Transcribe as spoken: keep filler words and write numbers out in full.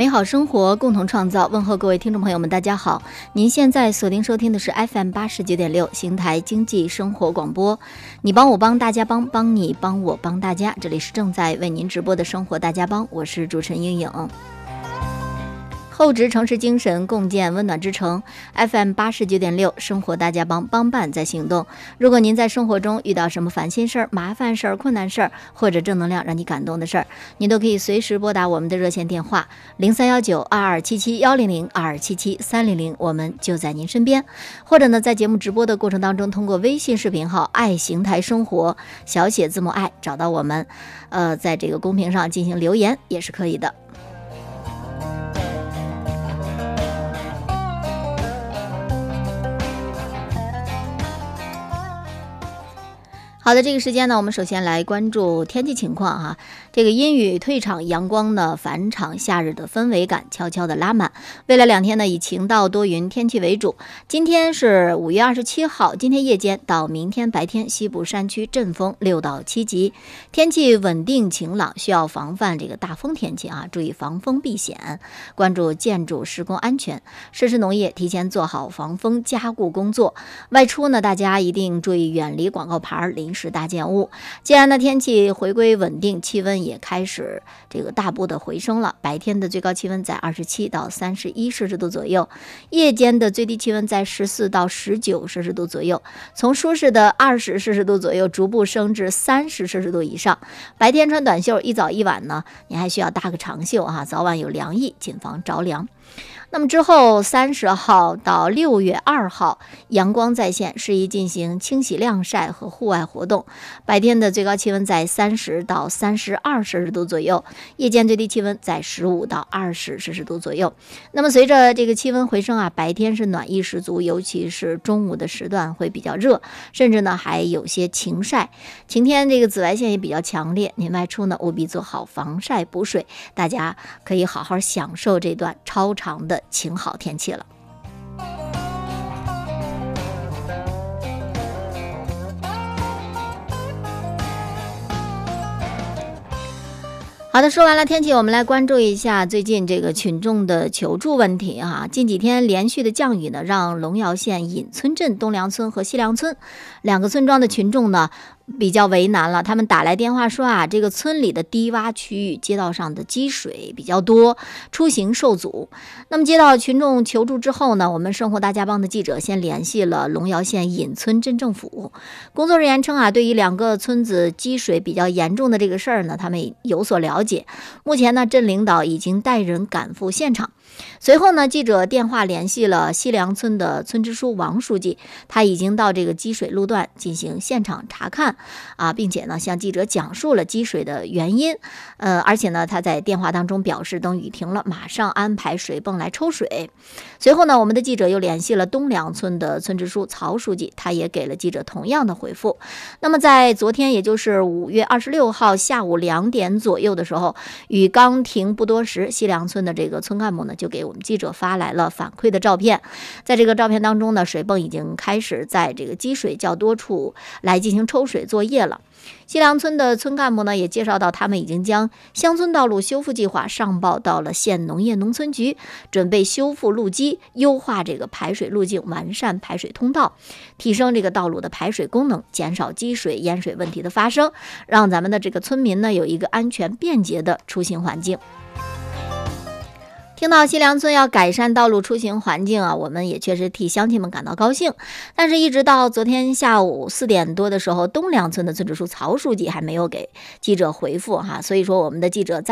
美好生活，共同创造。问候各位听众朋友们，大家好！您现在锁定收听的是 F M 八十九点六邢台经济生活广播。你帮我帮大家帮，帮你帮我帮大家。这里是正在为您直播的生活大家帮，我是主持人英颖。厚植城市精神，共建温暖之城。 F M 八十九点六生活大家帮，帮办在行动。如果您在生活中遇到什么烦心事儿、麻烦事儿、困难事儿，或者正能量让你感动的事儿，您都可以随时拨打我们的热线电话零三幺九二二七七幺零零二二七七三零零，我们就在您身边。或者呢，在节目直播的过程当中，通过微信视频号爱邢台生活小写字母爱找到我们，呃，在这个公屏上进行留言也是可以的。好的，这个时间呢，我们首先来关注天气情况哈。这个阴雨退场，阳光呢返场，夏日的氛围感悄悄的拉满。未来两天呢，以晴到多云天气为主。今天是五月二十七号，今天夜间到明天白天，西部山区阵风六到七级，天气稳定晴朗，需要防范这个大风天气啊，注意防风避险，关注建筑施工安全，实施农业提前做好防风加固工作。外出呢，大家一定注意远离广告牌、临时大建物。既然呢天气回归稳定，气温也开始这个大步的回升了。白天的最高气温在二十七到三十一摄氏度左右，夜间的最低气温在十四到十九摄氏度左右，从舒适的二十摄氏度左右逐步升至三十摄氏度以上。白天穿短袖，一早一晚呢，你还需要搭个长袖啊，早晚有凉意，谨防着凉。那么之后三十号到六月二号，阳光在线，适宜进行清洗晾晒和户外活动。白天的最高气温在三十到三十二摄氏度左右，夜间最低气温在十五到二十摄氏度左右。那么随着这个气温回升啊，白天是暖意十足，尤其是中午的时段会比较热，甚至呢还有些晴晒。晴天这个紫外线也比较强烈，您外出呢务必做好防晒补水，大家可以好好享受这段超长的晴好天气了。好的，说完了天气，我们来关注一下最近这个群众的求助问题啊。近几天连续的降雨呢，让龙窑县尹村镇东梁村和西梁村两个村庄的群众呢比较为难了。他们打来电话说啊，这个村里的低洼区域街道上的积水比较多，出行受阻。那么接到群众求助之后呢，我们生活大家帮的记者先联系了龙窑县尹村镇政府工作人员称啊，对于两个村子积水比较严重的这个事儿呢，他们有所了解。目前呢，镇领导已经带人赶赴现场。随后呢，记者电话联系了西梁村的村支书王书记，他已经到这个积水路段进行现场查看啊，并且呢向记者讲述了积水的原因。呃，而且呢，他在电话当中表示，等雨停了，马上安排水泵来抽水。随后呢，我们的记者又联系了东梁村的村支书曹书记，他也给了记者同样的回复。那么在昨天，也就是五月二十六号下午两点左右的时候，雨刚停不多时，西梁村的这个村干部呢就给我们记者发来了反馈的照片。在这个照片当中呢，水泵已经开始在这个积水较多处来进行抽水作业了。西梁村的村干部呢也介绍到，他们已经将乡村道路修复计划上报到了县农业农村局，准备修复路基，优化这个排水路径，完善排水通道，提升这个道路的排水功能，减少积水淹水问题的发生，让咱们的这个村民呢有一个安全便捷的出行环境。听到西梁村要改善道路出行环境啊，我们也确实替乡亲们感到高兴。但是一直到昨天下午四点多的时候，东梁村的村支书曹书记还没有给记者回复哈，所以说我们的记者在